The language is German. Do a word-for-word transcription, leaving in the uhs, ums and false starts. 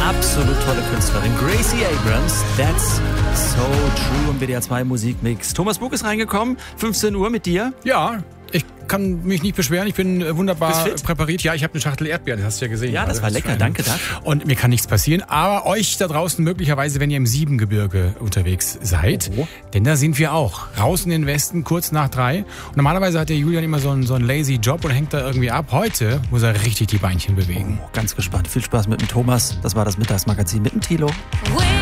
absolut tolle Künstlerin. Gracie Abrams, That's So True im W D R zwei Musikmix. Thomas Bug ist reingekommen, fünfzehn Uhr mit dir. Ja, ich kann mich nicht beschweren, ich bin wunderbar präpariert. Ja, ich habe eine Schachtel Erdbeeren, das hast du ja gesehen. Ja, das also, war das lecker, danke dafür. Und mir kann nichts passieren, aber euch da draußen möglicherweise, wenn ihr im Siebengebirge unterwegs seid, oh. denn da sind wir auch. Raus in den Westen, kurz nach drei. Und normalerweise hat der Julian immer so einen, so einen lazy Job und hängt da irgendwie ab. Heute muss er richtig die Beinchen bewegen. Oh, ganz gespannt. Viel Spaß mit dem Thomas. Das war das Mittagsmagazin mit dem Thilo.